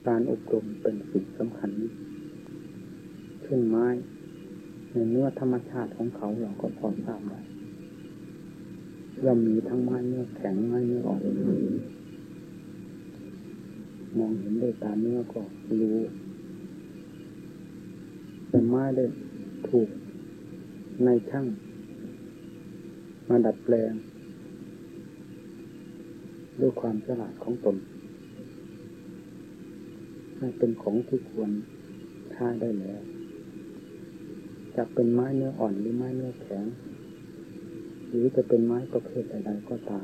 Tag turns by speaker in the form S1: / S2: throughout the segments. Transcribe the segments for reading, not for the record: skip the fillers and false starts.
S1: การอบรมเป็นสิ่งสำคัญเช่นไม้ในเนื้อธรรมชาติของเขาเราก็พอทราบได้ย่อมมีทั้งไม้เนื้อแข็งไม้เนื้ออ่อนมองเห็นด้วยตาเนื้อก็รู้แต่ไม้ได้ถูกในช่างมาดัดแปลงด้วยความฉลาดของตนให้เป็นของที่ควรใช้ได้แล้วจะเป็นไม้เนื้ออ่อนหรือไม้เนื้อแข็งหรือจะเป็นไม้ประเภทใดๆก็ตาม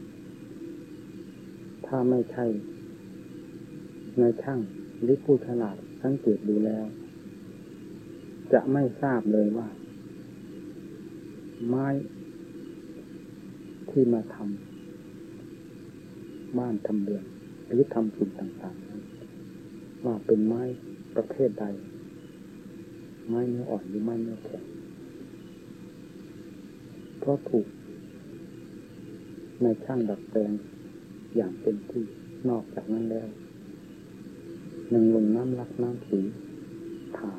S1: ถ้าไม่ใช่นายช่างหรือผู้ฉลาดสังเกตดูแล้วจะไม่ทราบเลยว่าไม้ที่มาทำบ้านทำเรือนหรือทำสิ่งต่างๆนั้นว่าเป็นไม้ประเภทใดไม้เนื้ออ่อนหรือไม้เนื้อแข็งเพราะถูกในช่างดัดแปลงอย่างเต็มที่นอกจากนั้นแล้วยังลงน้ำลักน้ำสีทา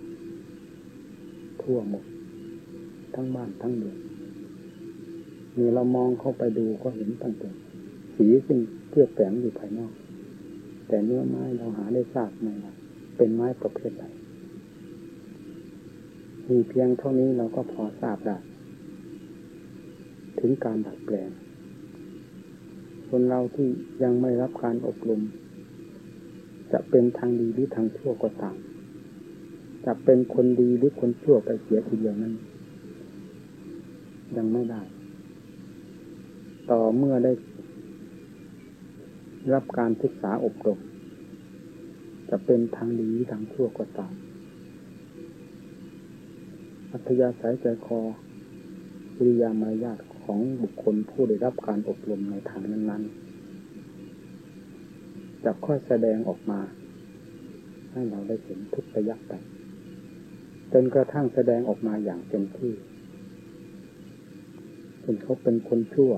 S1: ทั่วหมดทั้งบ้านทั้งเรือนมีเรามองเข้าไปดูก็เห็นตั้งแต่สีซึ่งเคลือบแฝงอยู่ภายนอกแต่เนื้อไม้เราหาได้ทราบไหมว่าเป็นไม้ประเภทใดมีเพียงเท่านี้เราก็พอทราบได้ถึงการดัดแปลงคนเราที่ยังไม่รับการอบรมจะเป็นทางดีหรือทางชั่วก็ตามจะเป็นคนดีหรือคนชั่วไปเสียทีเดียวนั้นยังไม่ได้ต่อเมื่อได้รับการศึกษาอบรมจะเป็นทางดีหรือทางชั่วก็ตามอัธยาศัยใจคอกิริยามารยาทของบุคคลผู้ได้รับการอบรมในทางนั้นๆจะค่อยแสดงออกมาให้เราได้เห็นทุกระยะไปจนกระทั่งแสดงออกมาอย่างเต็มที่จนเขาเป็นคนชั่ว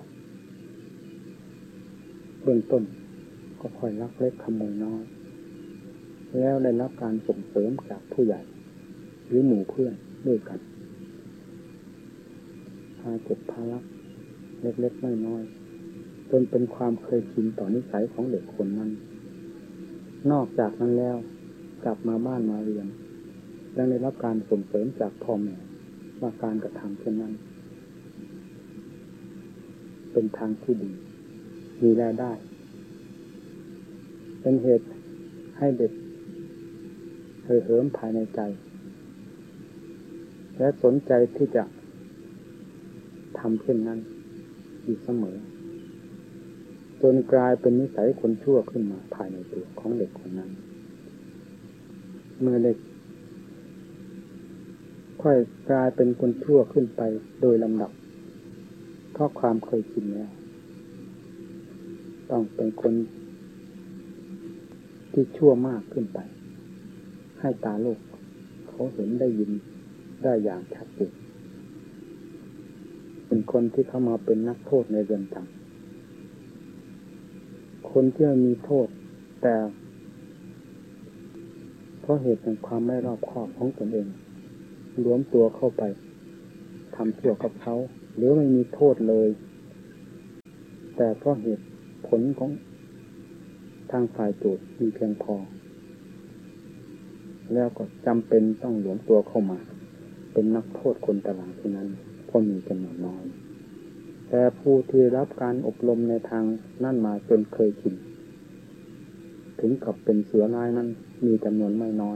S1: เบื้องต้นก็ค่อยลักเล็กขโมยน้อยแล้วได้รับการส่งเสริมจากผู้ใหญ่หรือหมู่เพื่อนด้วยกันพาเก็บภาระเล็กๆน้อยๆจนเป็นความเคยชินต่อนิสัยของเด็กคนนั้นนอกจากนั้นแล้วกลับมาบ้านมาเรียนยังได้รับการส่งเสริมจากพ่อแม่ว่าการกระทำเช่นนั้นเป็นทางที่ดีมีรายได้เป็นเหตุให้เด็กเหิมภายในใจและสนใจที่จะทำเช่นนั้นอยู่เสมอจนกลายเป็นนิสัยคนชั่วขึ้นมาภายในตัวของเด็กคนนั้นเมื่อเด็กค่อยกลายเป็นคนชั่วขึ้นไปโดยลำดับเพราะความเคยชินแล้วต้องเป็นคนที่ชั่วมากขึ้นไปให้ตาโลกเขาเห็นได้ยินได้อย่างชัดเจนเป็นคนที่เข้ามาเป็นนักโทษในเรือนจำคนที่มีโทษแต่เพราะเหตุแห่งความไม่รอบคอบของตนเองรวมตัวเข้าไปทำชั่วกับเขาหรือไม่มีโทษเลยแต่เพราะเหตุผลของทางฝ่ายโจทย์มีเพียงพอแล้วก็จำเป็นต้องหลวมตัวเข้ามาเป็นนักโทษคนตารางที่นั้นเพราะมีจำนวนน้อยแต่ผู้ที่รับการอบรมในทางนั่นมาจนเคยชินถึงกับเป็นเสือร้ายนั้นมีจำนวนไม่น้อย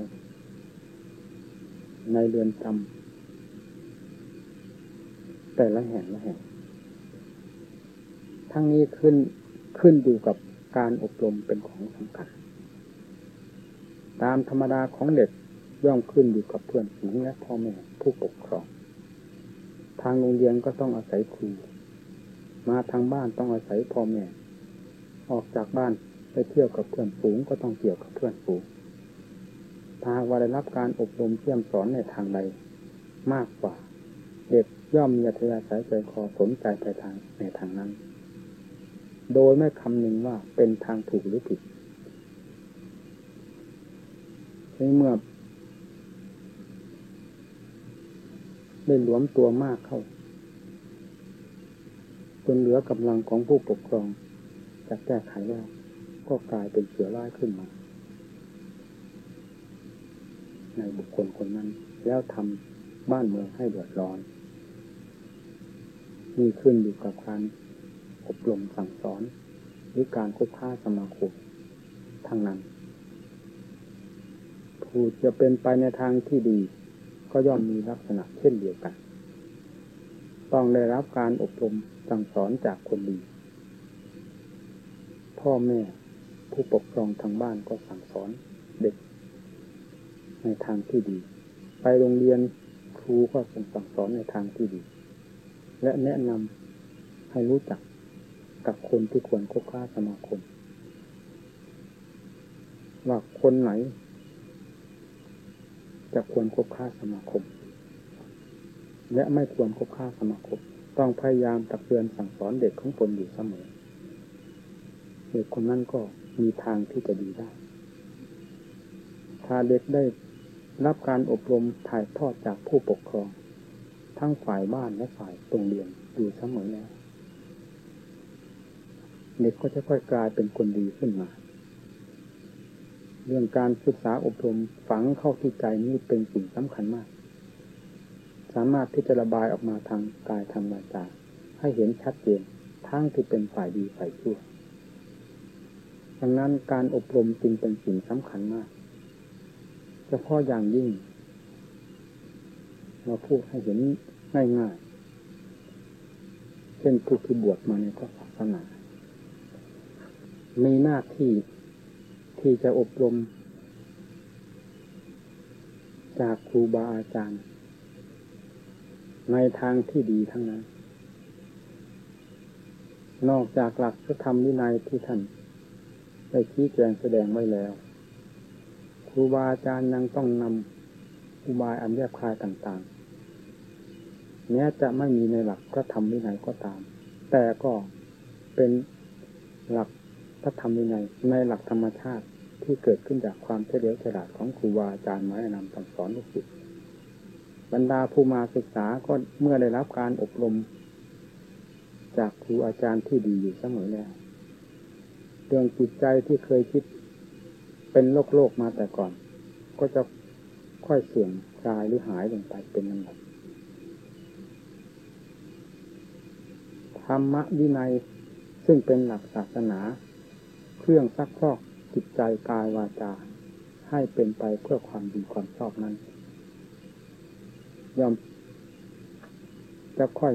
S1: ในเรือนจำแต่ละแห่งทั้งนี้ขึ้นอยู่กับการอบรมเป็นของสำคัญตามธรรมดาของเด็กย่อมขึ้นอยู่กับเพื่อนฝูงและพ่อแม่ผู้ปกครองทางโรงเรียนก็ต้องอาศัยครูมาทางบ้านต้องอาศัยพ่อแม่ออกจากบ้านไปเที่ยวกับเพื่อนฝูงก็ต้องเกี่ยวกับเพื่อนฝูงถ้าว่าได้รับการอบรมเสี่ยมสอนในทางใดมากกว่าเด็กย่อมมีอัธยาศัยใจคอสนใจไปในทางนั้นโดยไม่คำนึงว่าเป็นทางถูกหรือผิดในเมื่อได้หลวมตัวมากเข้าจนเหลือกำลังของผู้ปกครองจะแก้ไขแล้วก็กลายเป็นเสือร้ายขึ้นมาในบุคคลคนนั้นแล้วทำบ้านเมืองให้เดือดร้อนมีขึ้นอยู่กับการอบรมสั่งสอนหรือการคบค้าสมาคมทั้งนั้นผู้จะเป็นไปในทางที่ดีก็ย่อมมีลักษณะเช่นเดียวกันต้องได้รับการอบรมสั่งสอนจากคนดีพ่อแม่ผู้ปกครองทางบ้านก็สั่งสอนเด็กในทางที่ดีไปโรงเรียนครูก็สั่งสอนในทางที่ดีและแนะนำให้รู้จักกับคนที่ควรคบค้าสมาคมว่าคนไหนจะควรคบค้าสมาคมและไม่ควรคบค้าสมาคมต้องพยายามตักเตือนสั่งสอนเด็กของตนอยู่เสมอเด็กคนนั้นก็มีทางที่จะดีได้ถ้าเด็กได้รับการอบรมถ่ายทอดจากผู้ปกครองทั้งฝ่ายบ้านและฝ่ายโรงเรียนอยู่เสมอแล้วเด็กก็จะค่อยกลายเป็นคนดีขึ้นมาเรื่องการศึกษาอบรมฝังเข้าที่ใจนี้เป็นสิ่งสำคัญมากสามารถที่จะระบายออกมาทางกายทางวาจาให้เห็นชัดเจนทั้งที่เป็นฝ่ายดีฝ่ายชั่วดังนั้นการอบรมจึงเป็นสิ่งสำคัญมากเฉพาะอย่างยิ่งเราพูดให้เห็นง่ายๆเช่นผู้ที่บวชมาในพระศาสนามีหน้าที่ที่จะอบรมจากครูบาอาจารย์ในทางที่ดีทั้งนั้นนอกจากหลักพระธรรมวินัยที่ท่านได้ชี้แจงแสดงไว้แล้วครูบาอาจารย์ยังต้องนำอุบายอันแยบคายต่างๆแม้จะไม่มีในหลักพระธรรมวินัยก็ตามแต่ก็เป็นหลักพระธรรมวินัยในหลักธรรมชาติที่เกิดขึ้นจากความเฉลียวฉลาดของครูบาอาจารย์มาแนะนำสั่งสอนลูกศิษย์บรรดาผู้มาศึกษาก็เมื่อได้รับการอบรมจากครูอาจารย์ที่ดีอยู่เสมอแล้วเรื่องจิตใจที่เคยคิดเป็นโลกมาแต่ก่อนก็จะค่อยเสื่อมคลายหรือหายลงไปเป็นลำดับธรรมวินัยซึ่งเป็นหลักศาสนาเครื่องซักฟอกจิตใจกายวาจาให้เป็นไปเพื่อความดีความชอบนั้นย่อมจะค่อย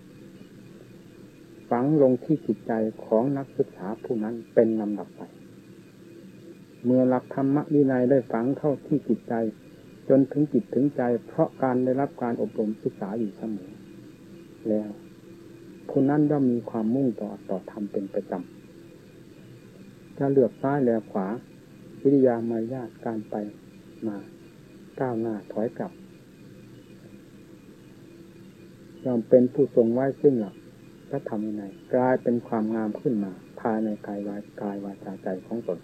S1: ฝังลงที่จิตใจของนักศึกษาผู้นั้นเป็นลำดับไปเมื่อหลักธรรมวินัยได้ฝังเข้าที่จิตใจจนถึงจิตถึงใจเพราะการได้รับการอบรมศึกษาอยู่เสมอแล้วผู้นั้นย่อมมีความมุ่งต่อธรรมเป็นประจำจะเลือกซ้ายแลขวาวิริยามารยาทการไปมาก้าวหน้าถอยกลับย่อมเป็นผู้ทรงไว้ซึ่งหลักพระธรรมวินัยกลายเป็นความงามขึ้นมาภายในกายวาจาใจของตน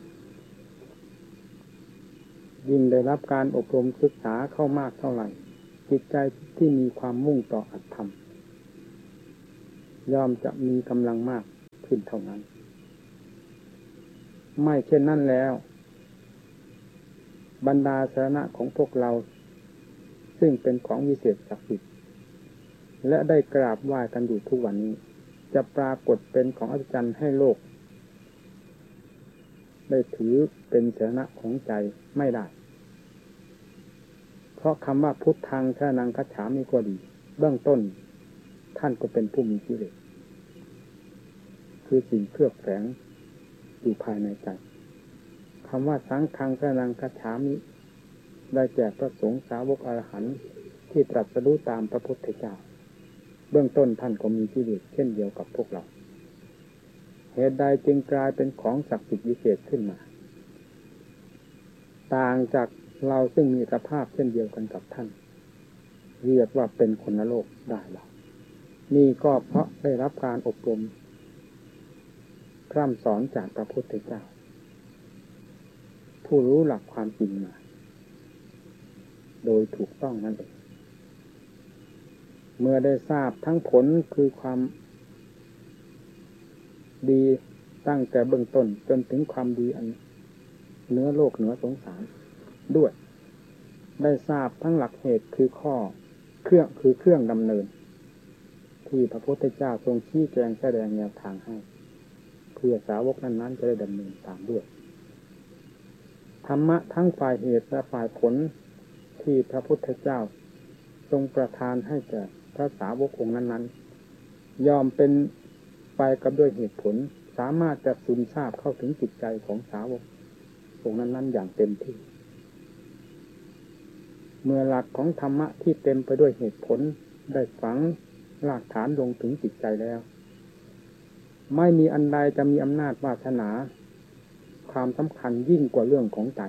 S1: ยิ่งได้รับการอบรมศึกษาเข้ามากเท่าไหร่จิตใจที่มีความมุ่งต่ออัตธรรมย่อมจะมีกำลังมากขึ้นเท่านั้นไม่เช่นนั้นแล้วบรรดาสาระของพวกเราซึ่งเป็นของวิเศษศักดิ์สิทธิ์และได้กราบไหว้กันอยู่ทุกวันนี้จะปรากฏเป็นของอัศจรรย์ให้โลกได้ถือเป็นสาระของใจไม่ได้เพราะคำว่าพุทธังสรณังคัจฉามิก็ดีเบื้องต้นท่านก็เป็นผู้มีกิเลสคือสิ่งเคลือบแฝงอยู่ภายในใจคำว่าสังฆังสรณังคัจฉามิได้แก่พระสงฆ์สาวกอรหันต์ที่ตรัสรู้ตามพระพุทธเจ้าเบื้องต้นท่านก็มีกิเลสเช่นเดียวกับพวกเราเหตุใดจึงกลายเป็นของศักดิ์สิทธิ์วิเศษขึ้นมาต่างจากเราซึ่งมีสภาพเช่นเดียวกันกับท่านเรียกว่าเป็นคนละโลกได้แล้วนี่ก็เพราะได้รับการอบรมพร่ำสอนจากพระพุทธเจ้าผู้รู้หลักความจริงมาโดยถูกต้องนั่นเองเมื่อได้ทราบทั้งผลคือความดีตั้งแต่เบื้องต้นจนถึงความดีอันเหนือโลกเหนือสงสารด้วยได้ทราบทั้งหลักเหตุคือเครื่องดำเนินที่พระพุทธเจ้าทรงชี้แจงแสดงแนวทางให้เพื่อสาวกนั้นๆจะได้ดำเนินตามด้วยธรรมะทั้งฝ่ายเหตุและฝ่ายผลที่พระพุทธเจ้าทรงประทานให้แก่พระสาวกองค์นั้นๆยอมเป็นไปกับด้วยเหตุผลสามารถจะซึมซาบเข้าถึงจิตใจของสาวกองค์นั้นๆอย่างเต็มที่เมื่อหลักของธรรมะที่เต็มไปด้วยเหตุผลได้ฝังรากฐานลงถึงจิตใจแล้วไม่มีอันใดจะมีอำนาจวาสนาความสำคัญยิ่งกว่าเรื่องของใจ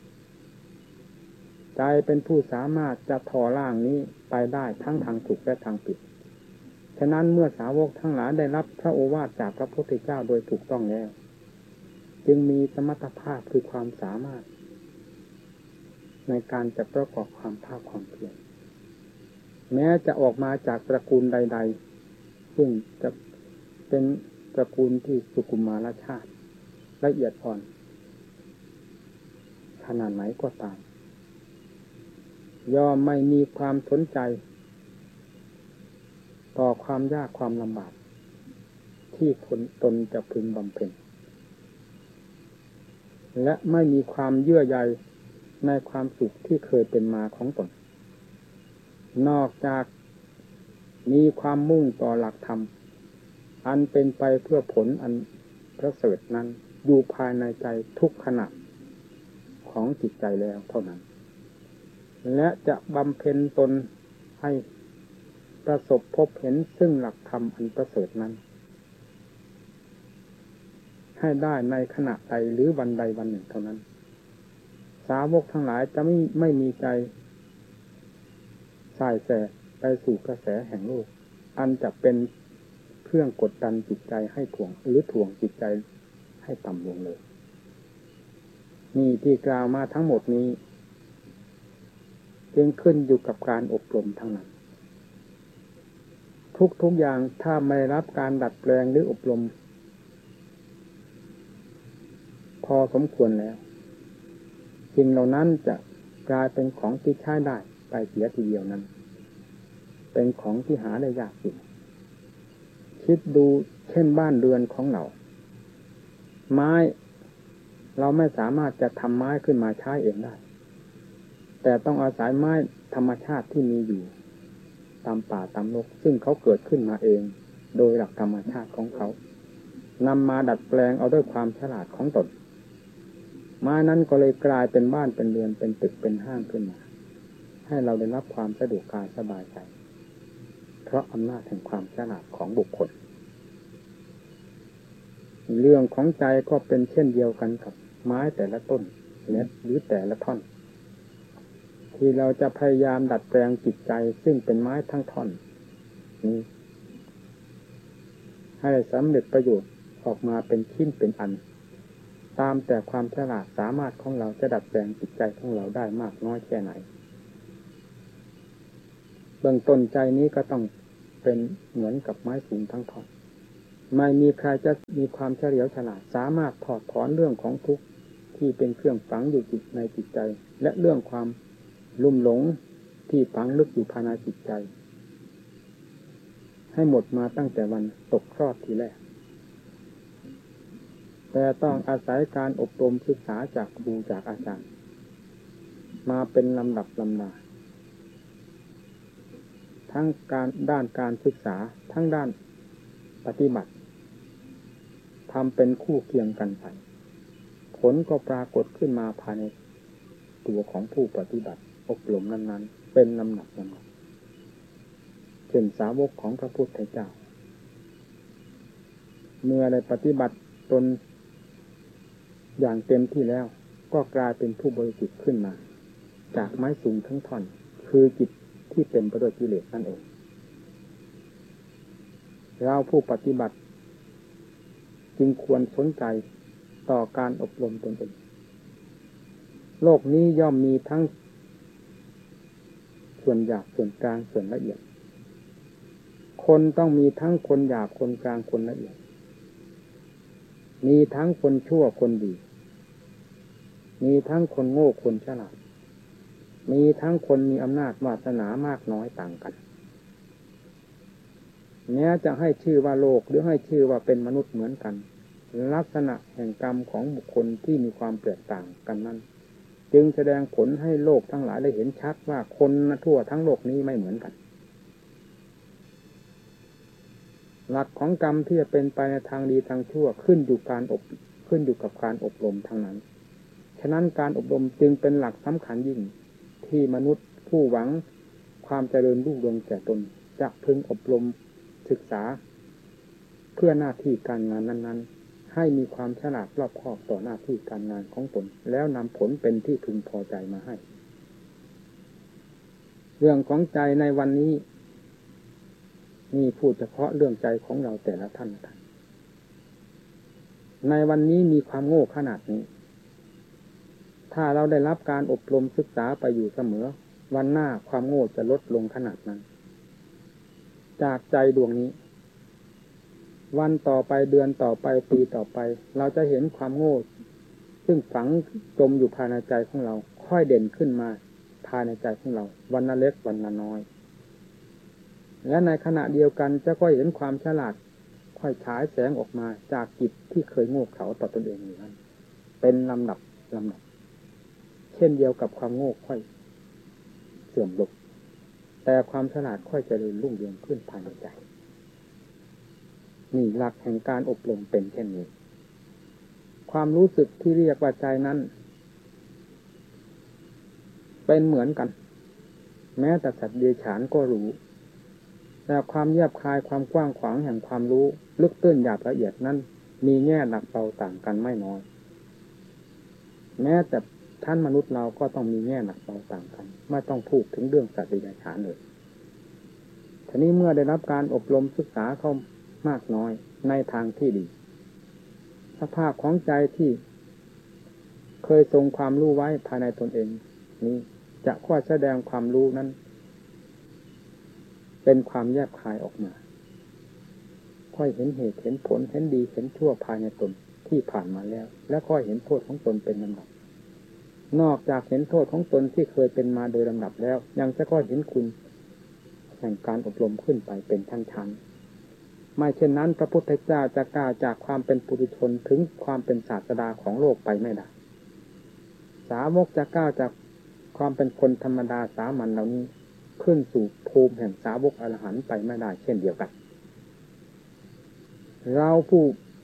S1: ใจเป็นผู้สามารถจะทอร่างนี้ไปได้ทั้งทางถูกและทางผิดฉะนั้นเมื่อสาวกทั้งหลายได้รับพระโอวาทจากพระพุทธเจ้าโดยถูกต้องแล้วจึงมีสมรรถภาพคือความสามารถในการจะประกอบความภาคความเพียรแม้จะออกมาจากตระกูลใดๆซึ่งจะเป็นตระกูลที่สุขุมารชาติละเอียดอ่อนขนาดไหนก็ตามย่อมไม่มีความสนใจต่อความยากความลำบากที่ตนจะพึงบำเพ็ญและไม่มีความเยื่อใยในความสุขที่เคยเป็นมาของตนนอกจากมีความมุ่งต่อหลักธรรมอันเป็นไปเพื่อผลอันประเสริฐนั้นอยู่ภายในใจทุกขณะของจิตใจแล้วเท่านั้นและจะบำเพ็ญตนให้ประสบพบเห็นซึ่งหลักธรรมอันประเสริฐนั้นให้ได้ในขณะใดหรือวันใดวันหนึ่งเท่านั้นสาวกทั้งหลายจะไม่มีใจส่ายแสไปสู่กระแสแห่งโลกอันจะเป็นเครื่องกดดันจิตใจให้ถ่วงจิตใจให้ต่ำลงเลยนี่ที่กล่าวมาทั้งหมดนี้จึงขึ้นอยู่กับการอบรมทั้งนั้นทุกอย่างถ้าไม่รับการดัดแปลงหรืออบรมพอสมควรแล้วสิ่งเหล่านั้นจะกลายเป็นของที่ใช้ได้ไปเสียทีเดียวนั้นเป็นของที่หาได้ยากจริงคิดดูเช่นบ้านเรือนของเราไม้เราไม่สามารถจะทำไม้ขึ้นมาใช้เองได้แต่ต้องอาศัยไม้ธรรมชาติที่มีอยู่ตามป่าตามนกซึ่งเขาเกิดขึ้นมาเองโดยหลักธรรมชาติของเขานำมาดัดแปลงเอาด้วยความฉลาดของตนไม้นั้นก็เลยกลายเป็นบ้านเป็นเรือนเป็นตึกเป็นห้างขึ้นมาให้เราได้รับความสะดวกกายสบายใจเพราะอำนาจแห่งความฉลาดของบุคคลเรื่องของใจก็เป็นเช่นเดียวกันกับไม้แต่ละต้นหรือแต่ละท่อนที่เราจะพยายามดัดแปลงจิตใจซึ่งเป็นไม้ทั้งท่อนนี้ให้สำเร็จประโยชน์ออกมาเป็นชิ้นเป็นอันตามแต่ความฉลาดสามารถของเราจะดัดแปลงจิตใจของเราได้มากน้อยแค่ไหนเบื้องต้นใจนี้ก็ต้องเป็นเหมือนกับไม้สูงทั้งท่อนไม่มีใครจะมีความเฉลียวฉลาดสามารถถอดถอนเรื่องของทุกข์ที่เป็นเครื่องฝังอยู่ในจิตใจและเรื่องความลุ่มหลงที่ฝังลึกอยู่ภายในจิตใจให้หมดมาตั้งแต่วันตกคลอดทีแรกแต่ต้องอาศัยการอบรมศึกษาจากครูจากอาจารย์มาเป็นลำดับลำดาทั้งด้านการศึกษาทั้งด้านปฏิบัติทำเป็นคู่เคียงกันไปผลก็ปรากฏขึ้นมาภายในตัวของผู้ปฏิบัติอบรมนั้นๆเป็นลำดับลำดับเช่นสาวกของพระพุทธเจ้าเมื่อได้ปฏิบัติตนอย่างเต็มที่แล้วก็กลายเป็นผู้บริสุทธิ์ขึ้นมาจากไม้สูงทั้งท่อนคือจิตที่เต็มไปด้วยกิเลสนั่นเองเราผู้ปฏิบัติจึงควรสนใจต่อการอบรมตนเองโลกนี้ย่อมมีทั้งส่วนหยาบส่วนกลางส่วนละเอียดคนต้องมีทั้งคนหยาบคนกลางคนละเอียดมีทั้งคนชั่วคนดีมีทั้งคนโง่คนฉลาดมีทั้งคนมีอำนาจวาสนามากน้อยต่างกันแม้จะให้ชื่อว่าโลกหรือให้ชื่อว่าเป็นมนุษย์เหมือนกันลักษณะแห่งกรรมของบุคคลที่มีความแตกต่างกันนั้นจึงแสดงผลให้โลกทั้งหลายได้เห็นชัดว่าคนทั่วทั้งโลกนี้ไม่เหมือนกันหลักของกรรมที่จะเป็นไปในทางดีทางชั่วขึ้นอยู่กับการอบรมทั้งนั้นฉะนั้นการอบรมจึงเป็นหลักสำคัญยิ่งที่มนุษย์ผู้หวังความเจริญรุ่งเรืองแก่ตนจะพึงอบรมศึกษาเพื่อหน้าที่การงานนั้นๆให้มีความฉลาดรอบคอบต่อหน้าที่การงานของตนแล้วนำผลเป็นที่พึงพอใจมาให้เรื่องของใจในวันนี้นี่พูดเฉพาะเรื่องใจของเราแต่ละท่านในวันนี้มีความโง่ขนาดนี้ถ้าเราได้รับการอบรมศึกษาไปอยู่เสมอวันหน้าความโง่จะลดลงขนาดนั้นจากใจดวงนี้วันต่อไปเดือนต่อไปปีต่อไปเราจะเห็นความโง่ซึ่งฝังจมอยู่ภายในใจของเราค่อยเด่นขึ้นมาภายในใจของเราวันละเล็กวันละน้อยและในขณะเดียวกันจะก็เห็นความฉลาดค่อยฉายแสงออกมาจากจิตที่เคยโง่เขลาต่อตนเองอยู่นั้นเป็นลำดับเช่นเดียวกับความโง่ค่อยเสื่อมลงแต่ความฉลาดค่อยเจริญรุ่งเรืองขึ้นภายในใจนี่หลักแห่งการอบรมเป็นเช่นนี้ความรู้สึกที่เรียกว่าใจนั้นเป็นเหมือนกันแม้แต่สัตว์เดรัจฉานก็รู้แต่ความแยบคายความกว้างขวางแห่งความรู้ลึกตื้นหยาบละเอียดนั้นมีแง่หนักเบาต่างกันไม่น้อยแม้แต่ท่านมนุษย์เราก็ต้องมีแง่หนักเบาต่างกันไม่ต้องพูดถึงเรื่องสัตว์เดรัจฉานเลยทีนี้เมื่อได้รับการอบรมศึกษาเข้ามากน้อยในทางที่ดีสภาพของใจที่เคยทรงความรู้ไว้ภายในตนเองนี้จะค่อยแสดงความรู้นั้นเป็นความแยบคายออกมาค่อยเห็นเหตุเห็นผลเห็นดีเห็นชั่วภายในตนที่ผ่านมาแล้วและค่อยเห็นโทษของตนเป็นลำดับนอกจากเห็นโทษของตนที่เคยเป็นมาโดยลำดับแล้วยังจะก็เห็นคุณแห่งการอบรมขึ้นไปเป็นชั้นๆไม่เช่นนั้นพระพุทธเจ้าจะก้าวจากความเป็นปุถุชนถึงความเป็นศาสดาของโลกไปไม่ได้สาวกจะก้าวจากความเป็นคนธรรมดาสามัญเหล่านี้ขึ้นสู่ภูมิแห่งสาวกอรหันต์ไปไม่ได้เช่นเดียวกันเราผู้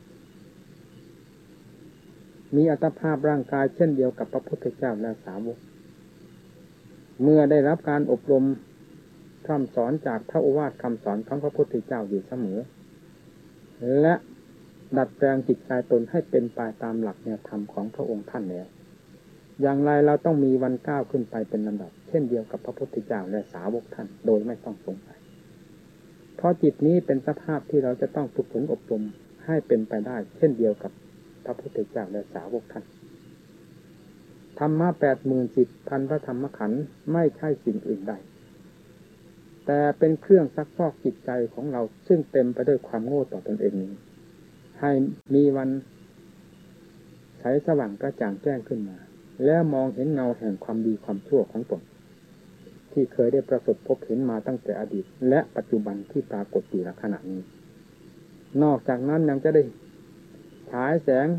S1: มีอัตภาพร่างกายเช่นเดียวกับพระพุทธเจ้าและสาวกเมื่อได้รับการอบรมคำสอนจากพระโอวาทคำสอนของพระพุทธเจ้าอยู่เสมอและดัดแปลงจิตใจตนให้เป็นไปตามหลักแนวธรรมของพระองค์ท่านแล้วอย่างไรเราต้องมีวันก้าวขึ้นไปเป็นลำดับเช่นเดียวกับพระพุทธเจ้าและสาวกท่านโดยไม่ต้องสงสัยเพราะจิตนี้เป็นสภาพที่เราจะต้องฝึกฝนอบรมให้เป็นไปได้เช่นเดียวกับพระพุทธเจ้าและสาวกท่านธรรมะ80,000 พระธรรมขันธ์ไม่ใช่สิ่งอื่นใดแต่เป็นเครื่องซักฟอกจิตใจของเราซึ่งเต็มไปด้วยความโง่ต่อตนเองนี้ให้มีวันใสสว่างกระจ่างแจ้งขึ้นมาแล้วมองเห็นเงาแห่งความดีความชั่วของตนที่เคยได้ประสบพบเห็นมาตั้งแต่อดีตและปัจจุบันที่ปรากฏอยู่ณขณะนี้นอกจากนั้นยังจะได้ฉายแสง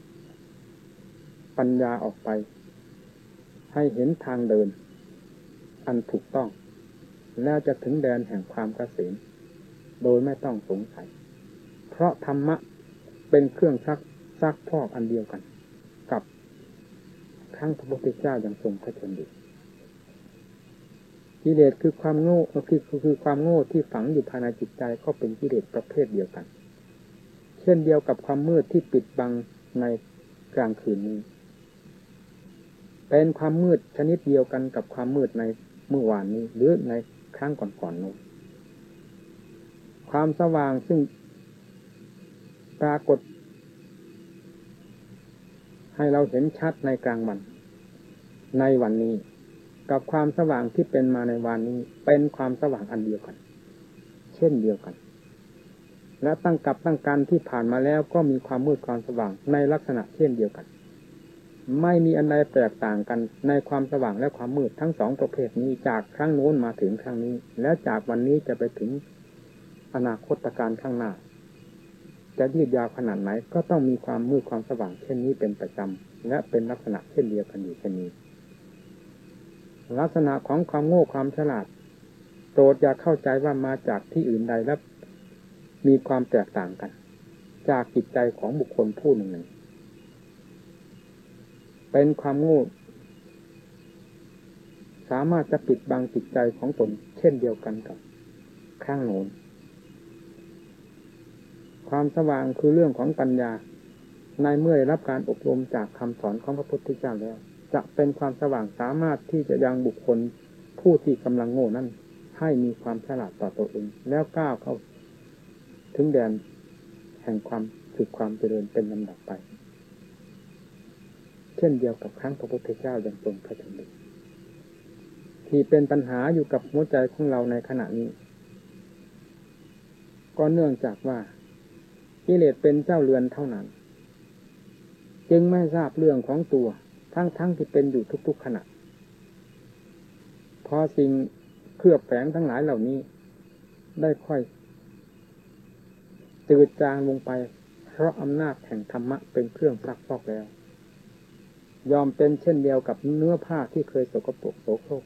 S1: ปัญญาออกไปให้เห็นทางเดินอันถูกต้องแล้วจะถึงแดนแห่งความเกษมโดยไม่ต้องสงสัยเพราะธรรมะเป็นเครื่องซักพอกอันเดียวกันกับทั้งพระพุทธเจ้าอย่างทรงพระชนอยู่กิเลสคือความโง่คือความโง่ที่ฝังอยู่ภายในจิตใจก็เป็นกิเลสประเภทเดียวกันเช่นเดียวกับความมืดที่ปิดบังในกลางคืนนี้เป็นความมืดชนิดเดียวกันกับความมืดในเมื่อวานนี้หรือในครั้งก่อนๆนู้นความสว่างซึ่งปรากฏให้เราเห็นชัดในกลางวันในวันนี้กับความสว่างที่เป็นมาในวันนี้เป็นความสว่างอันเดียวกันเช่นเดียวกันและตั้งกับตั้งกันที่ผ่านมาแล้วก็มีความมืดความสว่างในลักษณะเช่นเดียวกันไม่มีอันใดแตกต่างกันในความสว่างและความมืดทั้งสองประเภทนี้จากครั้งโน้นมาถึงครั้งนี้และจากวันนี้จะไปถึงอนาคตการข้างหน้าจะยืดยาวขนาดไหนก็ต้องมีความมืดความสว่างเช่นนี้เป็นประจำและเป็นลักษณะเช่นเดียวกันอยู่เช่นนี้ลักษณะของความโง่ความฉลาดโปรดอย่าเข้าใจว่ามาจากที่อื่นใดและมีความแตกต่างกันจากจิตใจของบุคคลผู้หนึ่งเป็นความโง่สามารถจะปิดบังจิตใจของตนเช่นเดียวกันกับข้างโน้นความสว่างคือเรื่องของปัญญาในเมื่อได้รับการอบรมจากคำสอนของพระพุทธเจ้าแล้วจะเป็นความสว่างสามารถที่จะยังบุคคลผู้ที่กำลังโง่นั้นให้มีความฉลาดต่อตัวเองแล้วก้าวเข้าถึงแดนแห่งความสุขความเจริญเป็นลำดับไปเช่นเดียวกับครั้งพระพุทธเจ้ายังทรงพระชนม์ที่เป็นปัญหาอยู่กับหัวใจของเราในขณะนี้ก็เนื่องจากว่ากิเลสเป็นเจ้าเรือนเท่านั้นจึงไม่ทราบเรื่องของตัวทั้งที่เป็นอยู่ทุกๆขณะพอสิ่งเคลือบแฝงทั้งหลายเหล่านี้ได้ค่อยจืดจางลงไปเพราะอำนาจแห่งธรรมะเป็นเครื่องซักฟอกแล้วยอมเป็นเช่นเดียวกับเนื้อผ้าที่เคยสกปรกโสโครก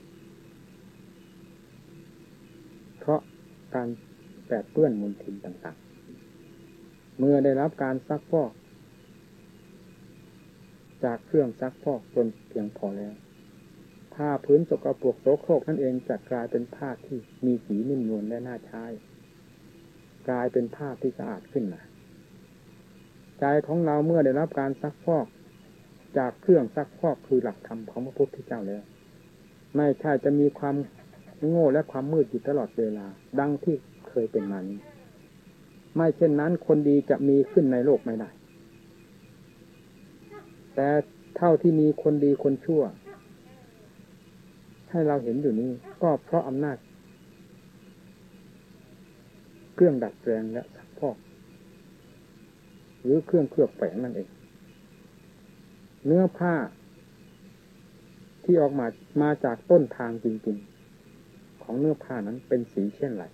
S1: เพราะการแปดเปื้อนมลทินต่างๆเมื่อได้รับการซักฟอกจากเครื่องซักฟอกจนเพียงพอแล้วผ้าพื้นสกปรกโสโครกนั่นเองจะกลายเป็นผ้าที่มีสีนิ่มนวลและน่าใช้กลายเป็นผ้าที่สะอาดขึ้นมาใจของเราเมื่อได้รับการซักฟอกจากเครื่องซักฟอกคือหลักธรรมของพระพุทธเจ้าแล้วไม่ใช่จะมีความโง่และความมืดอยู่ตลอดเวลาดังที่เคยเป็นมานี้ไม่เช่นนั้นคนดีจะมีขึ้นในโลกไม่ได้แต่เท่าที่มีคนดีคนชั่วให้เราเห็นอยู่นี้ก็เพราะอำนาจเครื่องดัดแปลงและซักฟอกหรือเครื่องเคลือบแฝงนั่นเองเนื้อผ้าที่ออกมาจากต้นทางจริงๆของเนื้อผ้านั้นเป็นสีเช่นไร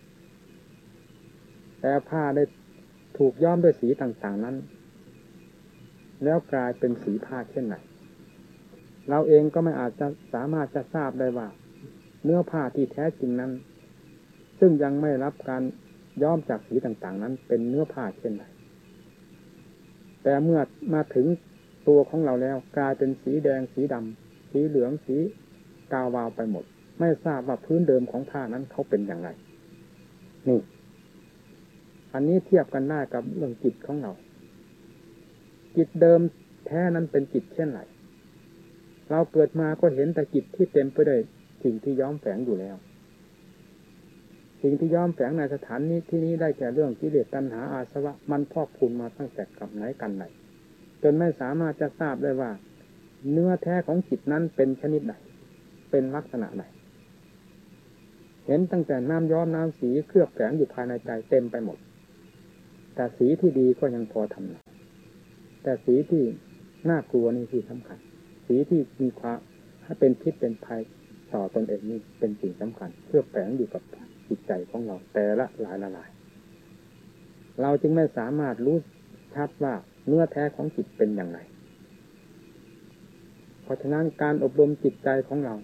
S1: แต่ผ้าได้ถูกย้อมด้วยสีต่างๆนั้นแล้วกลายเป็นสีผ้าเช่นไรเราเองก็ไม่อาจจะสามารถจะทราบได้ว่าเนื้อผ้าที่แท้จริงนั้นซึ่งยังไม่รับการย้อมจากสีต่างๆนั้นเป็นเนื้อผ้าเช่นไรแต่เมื่อมาถึงตัวของเราแล้วกลายเป็นสีแดงสีดำสีเหลืองสีกาวาวไปหมดไม่ทราบว่าพื้นเดิมของผ้านั้นเขาเป็นอย่างไรนี่อันนี้เทียบกันได้กับเรื่องจิตของเราจิตเดิมแท้นั้นเป็นจิตเช่นไรเราเกิดมาก็เห็นแต่จิตที่เต็มไปด้วยสิ่งที่ย้อมแฝงอยู่แล้วสิ่งที่ย้อมแฝงในสถานนี้ที่นี้ได้แก่เรื่องกิเลสตัณหาอาสวะมันพอกพูนมาตั้งแต่กับไหนกันไหนจนไม่สามารถจะทราบได้ว่าเนื้อแท้ของจิตนั้นเป็นชนิดใดเป็นลักษณะใดเห็นตั้งแต่น้ำย้อมน้ำสีเคลือบแฝงอยู่ภายในใจเต็มไปหมดแต่สีที่ดีก็ยังพอทำได้แต่สีที่น่ากลัวนี่ที่สำคัญสีที่มีความให้เป็นพิษเป็นภัยต่อตนเองนี่เป็นสิ่งสำคัญเคลือบแฝงอยู่กับจิตใจของเราแต่ละหลายเราจึงไม่สามารถรู้ชัดว่าเนื้อแท้ของจิตเป็นอย่างไรเพราะฉะนั้นการอบรมจิตใจของเรา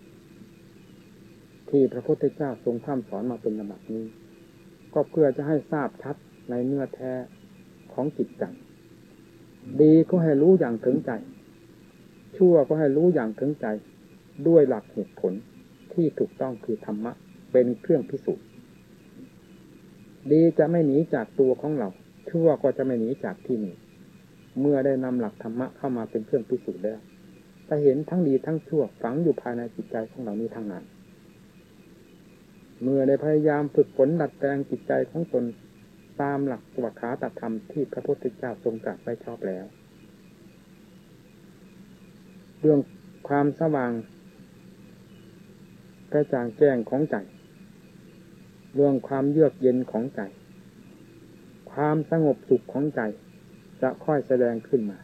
S1: ที่พระพุทธเจ้าทรงพร่ำสอนมาเป็นลำดับนี้ก็เพื่อจะให้ทราบชัดในเนื้อแท้ของจิตใจดีก็ให้รู้อย่างถึงใจชั่วก็ให้รู้อย่างถึงใจด้วยหลักเหตุผลที่ถูกต้องคือธรรมะเป็นเครื่องพิสูจน์ดีจะไม่หนีจากตัวของเราชั่วก็จะไม่หนีจากที่นี่เมื่อได้นำหลักธรรมะเข้ามาเป็นเครื่องพิสูจน์แล้วจะเห็นทั้งดีทั้งชั่วฝังอยู่ภายในจิตใจของเรานี้ทั้งนั้นเมื่อได้พยายามฝึกฝนดัดแปลงจิตใจของตนตามหลักสวัสดิธรรมที่พระพุทธเจ้าทรงตรัสไว้ชอบแล้วเรื่องความสว่างกระจ่างแจ้งของใจเรื่องความเยือกเย็นของใจความสงบสุขของใจจะค่อยแสดงขึ้นมา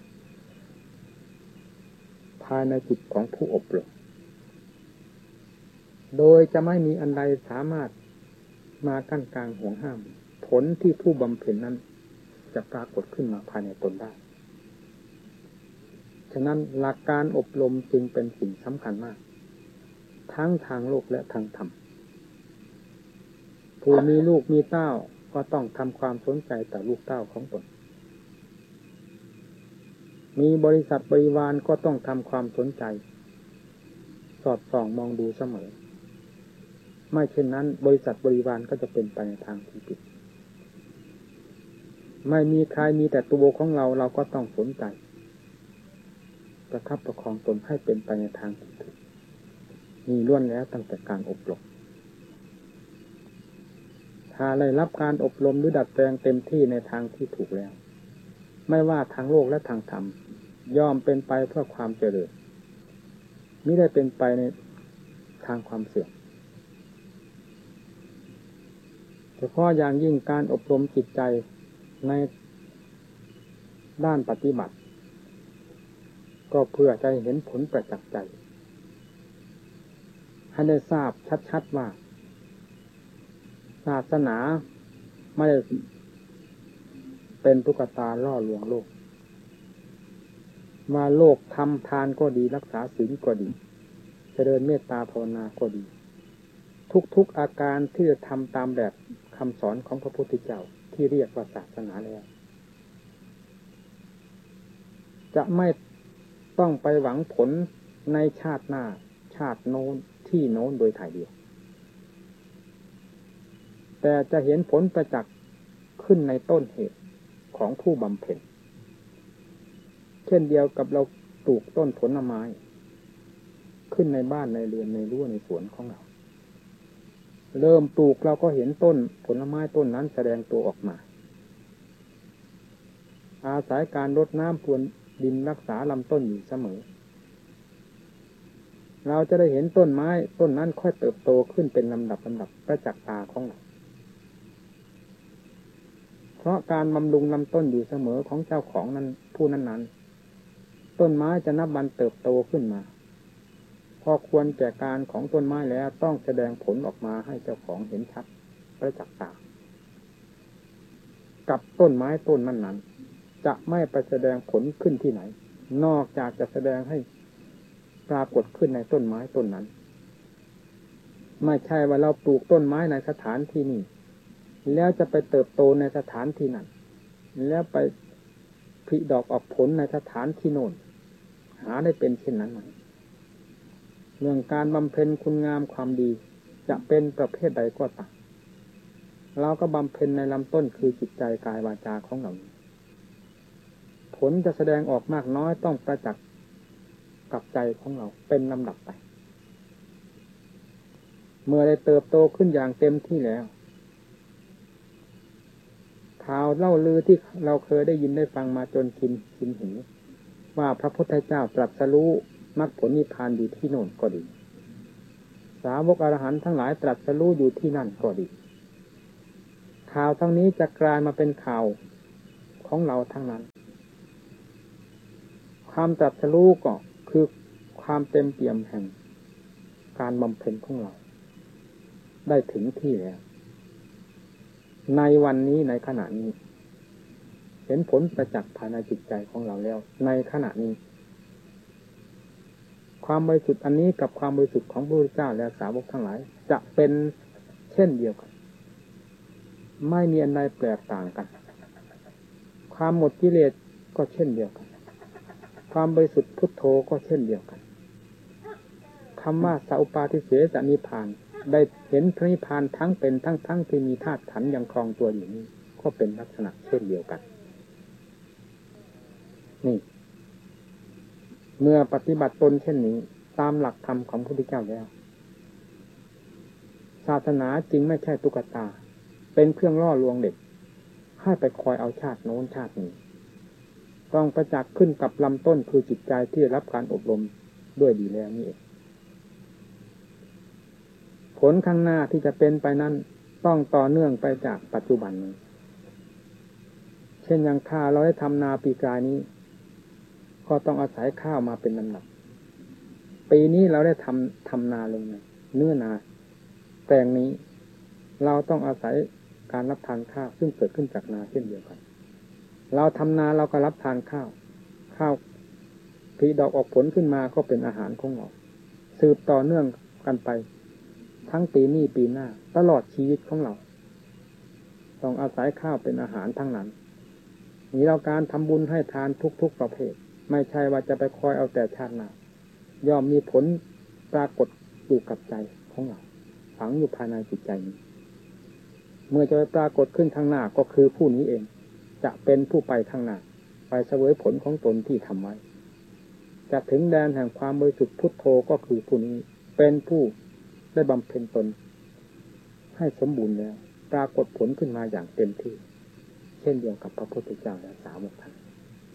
S1: ภายในจิตของผู้อบรมโดยจะไม่มีอันใดสามารถมากั้นกลางห่วงห้ามผลที่ผู้บำเพ็ญนั้นจะปรากฏขึ้นมาภายในตนได้ฉะนั้นหลักการอบรมจึงเป็นสิ่งสำคัญมากทั้งทางโลกและทางธรรมผู้มีลูกมีเต้าก็ต้องทำความสนใจต่อลูกเต้าของตนมีบริษัทบริวารก็ต้องทำความสนใจสอดส่องมองดูเสมอไม่เช่นนั้นบริษัทบริวารก็จะเป็นไปในทางที่ผิดไม่มีใครมีแต่ตัวของเราเราก็ต้องสนใจประคับประคองตนให้เป็นไปในทางที่ถูกมีล้วนแล้วตั้งแต่การอบรมถ้าได้รับการอบรมหรือดัดแปลงเต็มที่ในทางที่ถูกแล้วไม่ว่าทางโลกและทางธรรมย่อมเป็นไปเพื่อความเจริญมิได้เป็นไปในทางความเสื่อมเฉพาะอย่างยิ่งการอบรมจิตใจในด้านปฏิบัติก็เพื่อจะเห็นผลประจักษ์ใจให้ได้ทราบชัดๆว่าศาสนาไม่ได้เป็นตุ๊กตาล่อลวงโลกว่าโลกทำทานก็ดีรักษาศีลก็ดีเจริญเมตตาภาวนาก็ดีทุกๆอาการที่จะทำตามแบบคำสอนของพระพุทธเจ้าที่เรียกว่าศาสนาแล้วจะไม่ต้องไปหวังผลในชาติหน้าชาติโน้นที่โน้นโดยถ่ายเดียวแต่จะเห็นผลประจักษ์ขึ้นในต้นเหตุของผู้บำเพ็ญเช่นเดียวกับเราปลูกต้นผลไม้ขึ้นในบ้านในเรือนในรั้วในสวนของเราเริ่มปลูกเราก็เห็นต้นผลไม้ต้นนั้นแสดงตัวออกมาอาศัยการรดน้ำพรวนดินรักษาลำต้นอยู่เสมอเราจะได้เห็นต้นไม้ต้นนั้นค่อยเติบโตขึ้นเป็นลำดับประจักษ์ตาของเราเพราะการบำรุงลำต้นอยู่เสมอของเจ้าของนั้นผู้นั้นต้นไม้จะนับวันเติบโตขึ้นมาพอควรแก่การของต้นไม้แล้วต้องแสดงผลออกมาให้เจ้าของเห็นชัดประจักษ์ตากับต้นไม้ต้นนั้นจะไม่ไปแสดงผลขึ้นที่ไหนนอกจากจะแสดงให้ปรากฏขึ้นในต้นไม้ต้นนั้นไม่ใช่ว่าเราปลูกต้นไม้ในสถานที่นี้แล้วจะไปเติบโตในสถานที่นั้นแล้วไปผลิดอกออกผลในสถานที่โน่นหาได้เป็นเช่นนั้นไหมเรื่องการบำเพ็ญคุณงามความดีจะเป็นประเภทใดก็ตามเราก็บำเพ็ญในลำต้นคือจิตใจกายวาจาของเราผลจะแสดงออกมากน้อยต้องประจักษ์กับใจของเราเป็นลำดับไปเมื่อได้เติบโตขึ้นอย่างเต็มที่แล้วข่าวเล่าลือที่เราเคยได้ยินได้ฟังมาจนชินหูว่าพระพุทธเจ้าตรัสรู้มรรคผลนิพพานอยู่ที่โน่นก็ดีสาวกอรหันต์ทั้งหลายตรัสรู้อยู่ที่นั่นก็ดีข่าวทั้งนี้จะกลายมาเป็นข่าวของเราทั้งนั้นความตรัสรู้ก็คือความเต็มเปี่ยมแห่งการบำเพ็ญของเราได้ถึงที่แล้วในวันนี้ในขณะนี้เห็นผลประจักษ์ภายในจิตใจของเราแล้วในขณะนี้ความบริสุทธิ์อันนี้กับความบริสุทธิ์ของพระพุทธเจ้าและสาวกทั้งหลายจะเป็นเช่นเดียวกันไม่มีอันใดแตกต่างกันความหมดกิเลสก็เช่นเดียวกันความบริสุทธิ์พุทโธก็เช่นเดียวกันคำว่าสัพปาทิเสสนิพพานได้เห็นพระนิพพานทั้งเป็นทั้งที่มีธาตุขันธ์ยังครองตัวอยู่นี้ก็เป็นลักษณะเช่นเดียวกันนี่เมื่อปฏิบัติตนเช่นนี้ตามหลักธรรมของพระพุทธเจ้าแล้วศาสนาจริงไม่ใช่ตุ๊กตาเป็นเครื่องล่อลวงเด็กให้ไปคอยเอาชาติโน้นชาตินี้ต้องประจักษ์ขึ้นกับลำต้นคือจิตใจที่รับการอบรมด้วยดีแล้วนี่เองลข้างหน้าที่จะเป็นไปนั้นต้องต่อเนื่องไปจากปัจจุบันนี้เช่นอย่างข้าเราได้ทำนาปีกายนี้ก็ต้องอาศัยข้าวมาเป็นลำดับปีนี้เราได้ทำนาลงเนื้อนาแปลงนี้เราต้องอาศัยการรับทานข้าวซึ่งเกิดขึ้นจากนาเช่นเดียวกันเราทำนาเราก็รับทานข้าวผลิดอกออกผลขึ้นมาก็เป็นอาหารของเราสืบต่อเนื่องกันไปทั้งปีนี้ปีหน้าตลอดชีวิตของเราต้องอาศัยข้าวเป็นอาหารทั้งนั้นนี่เราการทำบุญให้ทานทุกๆประเภทไม่ใช่ว่าจะไปคอยเอาแต่ชาติหน้าย่อมมีผลปรากฏอยู่กับใจของเราฝังอยู่ภายในจิตใจนี้เมื่อจะปรากฏขึ้นข้างหน้าก็คือผู้นี้เองจะเป็นผู้ไปข้างหน้าไปเสวยผลของตนที่ทำไว้จะถึงแดนแห่งความบริสุทธิ์พุทโธก็คือผู้นี้เป็นผู้ได้บำเพ็ญตนให้สมบูรณ์แล้วปรากฏผลขึ้นมาอย่างเต็มที่เช่นเดียวกับพระพุทธเจ้าและสาวกท่าน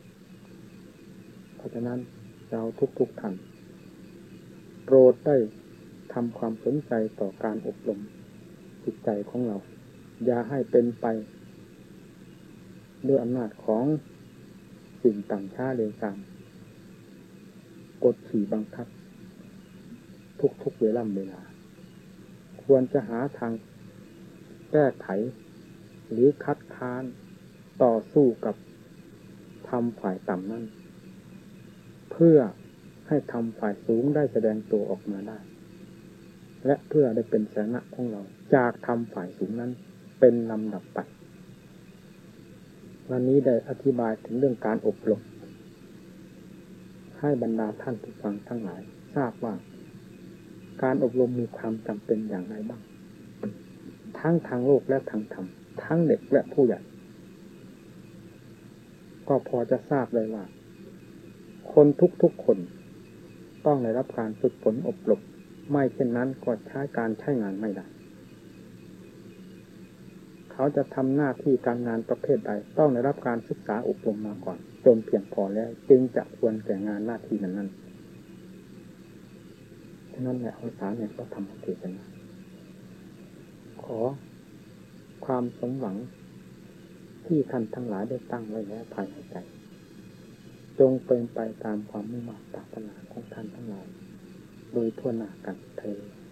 S1: เพราะฉะนั้นเราทุกท่านโปรดได้ทำความสนใจต่อการอบรมจิตใจของเราอย่าให้เป็นไปด้วยอำนาจของสิ่งต่างช้าเร็วตามกดขี่บังคับทุกเวลาควรจะหาทางแก้ไขหรือคัดค้านต่อสู้กับธรรมฝ่ายต่ำนั้นเพื่อให้ธรรมฝ่ายสูงได้แสดงตัวออกมาได้และเพื่อได้เป็นสรณะของเราจากธรรมฝ่ายสูงนั้นเป็นลำดับไปวันนี้ได้อธิบายถึงเรื่องการอบรมให้บรรดาท่านผู้ฟังทั้งหลายทราบว่าการอบรมมีความจำเป็นอย่างไรบ้างทั้งทางโลกและทางธรรมทั้งเด็กและผู้ใหญ่ก็พอจะทราบเลยว่าคนทุกคนต้องได้รับการฝึกฝนอบรมไม่เช่นนั้นก็ใช้งานไม่ได้เขาจะทำหน้าที่การงานประเภทใดต้องได้รับการศึกษาอบรมมาก่อนจนเพียงพอแล้วจึงจะควรแก่งานหน้าที่นั้นฉะนั้นแหละภาษาเนี่ยก็ทำเทศนาขอความสมหวังที่ท่านทั้งหลายได้ตั้งไว้แล้วภายในใจจงเป็นไปตามความมุ่งมั่นปรารถนาของท่านทั้งหลายโดยทั่วหน้ากันเทอญ